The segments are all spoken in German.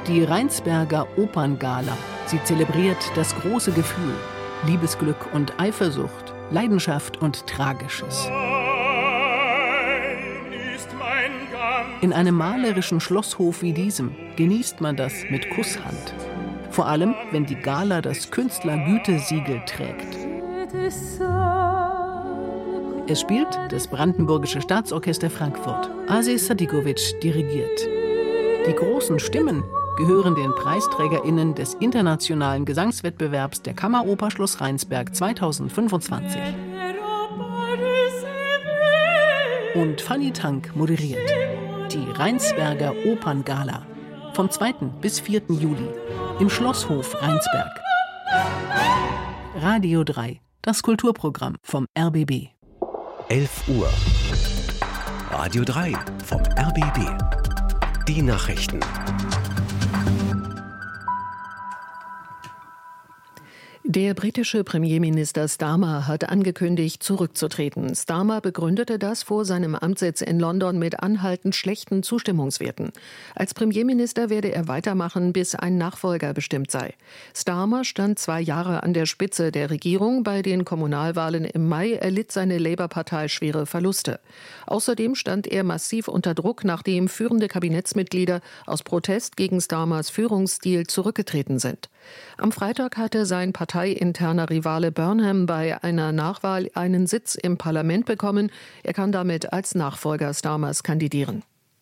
Die Rheinsberger Operngala. Sie zelebriert das große Gefühl, Liebesglück und Eifersucht, Leidenschaft und Tragisches. In einem malerischen Schlosshof wie diesem genießt man das mit Kusshand. Vor allem, wenn die Gala das Künstlergütesiegel trägt. Es spielt das Brandenburgische Staatsorchester Frankfurt. Aziz Sadikovic dirigiert. Die großen Stimmen gehören den PreisträgerInnen des internationalen Gesangswettbewerbs der Kammeroper Schloss Rheinsberg 2025. Und Fanny Tank moderiert die Rheinsberger Operngala vom 2. bis 4. Juli im Schlosshof Rheinsberg. Radio 3, das Kulturprogramm vom RBB. 11 Uhr. Radio 3 vom RBB. Die Nachrichten. Der britische Premierminister Starmer hat angekündigt, zurückzutreten. Starmer begründete das vor seinem Amtssitz in London mit anhaltend schlechten Zustimmungswerten. Als Premierminister werde er weitermachen, bis ein Nachfolger bestimmt sei. Starmer stand 2 Jahre an der Spitze der Regierung. Bei den Kommunalwahlen im Mai erlitt seine Labour-Partei schwere Verluste. Außerdem stand er massiv unter Druck, nachdem führende Kabinettsmitglieder aus Protest gegen Starmers Führungsstil zurückgetreten sind. Am Freitag hatte sein parteiinterner Rivale Burnham bei einer Nachwahl einen Sitz im Parlament bekommen. Er kann damit als Nachfolger Starmers kandidieren.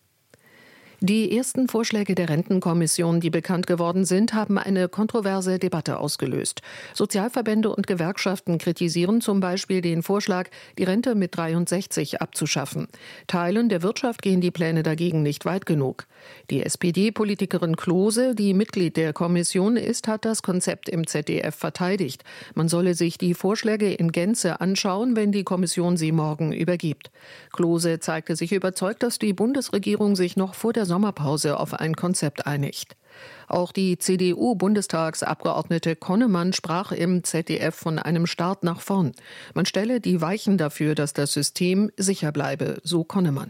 Die ersten Vorschläge der Rentenkommission, die bekannt geworden sind, haben eine kontroverse Debatte ausgelöst. Sozialverbände und Gewerkschaften kritisieren zum Beispiel den Vorschlag, die Rente mit 63 abzuschaffen. Teilen der Wirtschaft gehen die Pläne dagegen nicht weit genug. Die SPD-Politikerin Klose, die Mitglied der Kommission ist, hat das Konzept im ZDF verteidigt. Man solle sich die Vorschläge in Gänze anschauen, wenn die Kommission sie morgen übergibt. Klose zeigte sich überzeugt, dass die Bundesregierung sich noch vor der Sommerpause auf ein Konzept einigt. Auch die CDU-Bundestagsabgeordnete Konnemann sprach im ZDF von einem Start nach vorn. Man stelle die Weichen dafür, dass das System sicher bleibe, so Konnemann.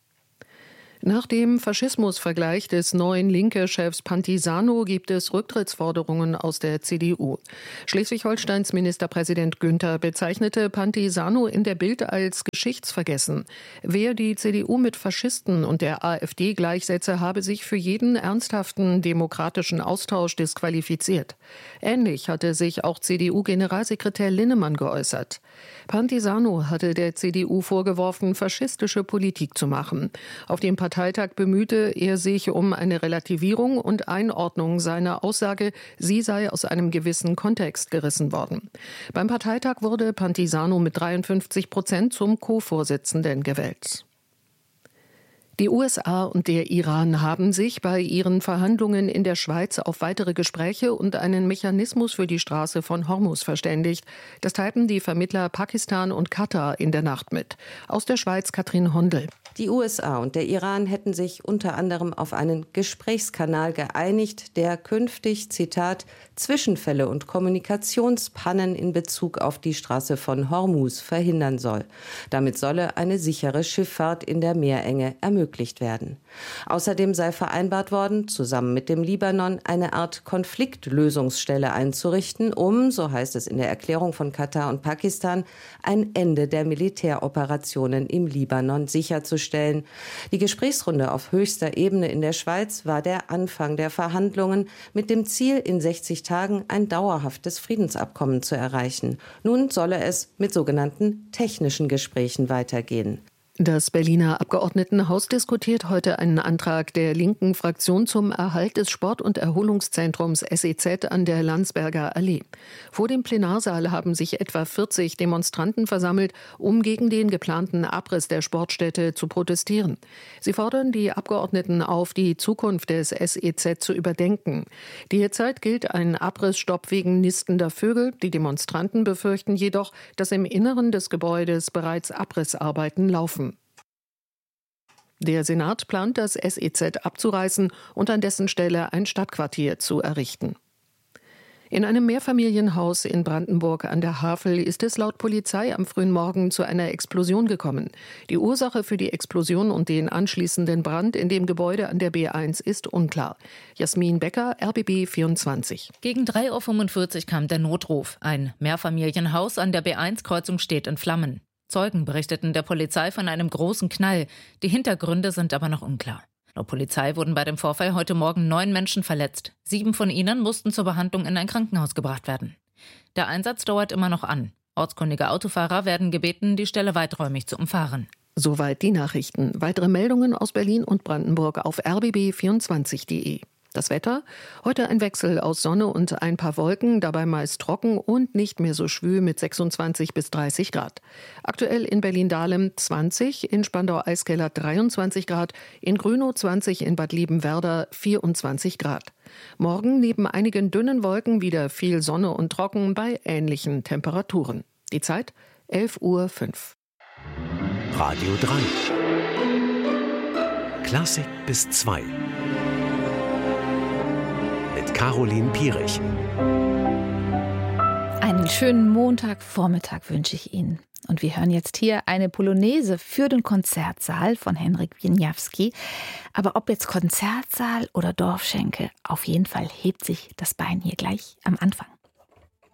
Nach dem Faschismusvergleich des neuen Linke-Chefs Pantisano gibt es Rücktrittsforderungen aus der CDU. Schleswig-Holsteins Ministerpräsident Günther bezeichnete Pantisano in der Bild als geschichtsvergessen. Wer die CDU mit Faschisten und der AfD gleichsetze, habe sich für jeden ernsthaften demokratischen Austausch disqualifiziert. Ähnlich hatte sich auch CDU-Generalsekretär Linnemann geäußert. Pantisano hatte der CDU vorgeworfen, faschistische Politik zu machen. Auf dem Parteitag bemühte er sich um eine Relativierung und Einordnung seiner Aussage, sie sei aus einem gewissen Kontext gerissen worden. Beim Parteitag wurde Pantisano mit 53% zum Co-Vorsitzenden gewählt. Die USA und der Iran haben sich bei ihren Verhandlungen in der Schweiz auf weitere Gespräche und einen Mechanismus für die Straße von Hormuz verständigt. Das teilten die Vermittler Pakistan und Katar in der Nacht mit. Aus der Schweiz Katrin Hondel. Die USA und der Iran hätten sich unter anderem auf einen Gesprächskanal geeinigt, der künftig, Zitat, Zwischenfälle und Kommunikationspannen in Bezug auf die Straße von Hormuz verhindern soll. Damit solle eine sichere Schifffahrt in der Meerenge ermöglicht werden. Außerdem sei vereinbart worden, zusammen mit dem Libanon eine Art Konfliktlösungsstelle einzurichten, um, so heißt es in der Erklärung von Katar und Pakistan, ein Ende der Militäroperationen im Libanon sicherzustellen. Die Gesprächsrunde auf höchster Ebene in der Schweiz war der Anfang der Verhandlungen mit dem Ziel, in 60 Tagen ein dauerhaftes Friedensabkommen zu erreichen. Nun solle es mit sogenannten technischen Gesprächen weitergehen. Das Berliner Abgeordnetenhaus diskutiert heute einen Antrag der linken Fraktion zum Erhalt des Sport- und Erholungszentrums SEZ an der Landsberger Allee. Vor dem Plenarsaal haben sich etwa 40 Demonstranten versammelt, um gegen den geplanten Abriss der Sportstätte zu protestieren. Sie fordern die Abgeordneten auf, die Zukunft des SEZ zu überdenken. Derzeit gilt ein Abrissstopp wegen nistender Vögel. Die Demonstranten befürchten jedoch, dass im Inneren des Gebäudes bereits Abrissarbeiten laufen. Der Senat plant, das SEZ abzureißen und an dessen Stelle ein Stadtquartier zu errichten. In einem Mehrfamilienhaus in Brandenburg an der Havel ist es laut Polizei am frühen Morgen zu einer Explosion gekommen. Die Ursache für die Explosion und den anschließenden Brand in dem Gebäude an der B1 ist unklar. Jasmin Becker, RBB 24. Gegen 3:45 Uhr kam der Notruf. Ein Mehrfamilienhaus an der B1-Kreuzung steht in Flammen. Zeugen berichteten der Polizei von einem großen Knall. Die Hintergründe sind aber noch unklar. Laut Polizei wurden bei dem Vorfall heute Morgen 9 Menschen verletzt. 7 von ihnen mussten zur Behandlung in ein Krankenhaus gebracht werden. Der Einsatz dauert immer noch an. Ortskundige Autofahrer werden gebeten, die Stelle weiträumig zu umfahren. Soweit die Nachrichten. Weitere Meldungen aus Berlin und Brandenburg auf rbb24.de. Das Wetter? Heute ein Wechsel aus Sonne und ein paar Wolken, dabei meist trocken und nicht mehr so schwül mit 26 bis 30 Grad. Aktuell in Berlin-Dahlem 20, in Spandau-Eiskeller 23 Grad, in Grünow 20, in Bad Liebenwerda 24 Grad. Morgen neben einigen dünnen Wolken wieder viel Sonne und trocken bei ähnlichen Temperaturen. Die Zeit 11:05 Uhr. Radio 3. Klassik bis 2. Mit Caroline Pierich. Einen schönen Montagvormittag wünsche ich Ihnen. Und wir hören jetzt hier eine Polonaise für den Konzertsaal von Henryk Wieniawski. Aber ob jetzt Konzertsaal oder Dorfschenke, auf jeden Fall hebt sich das Bein hier gleich am Anfang.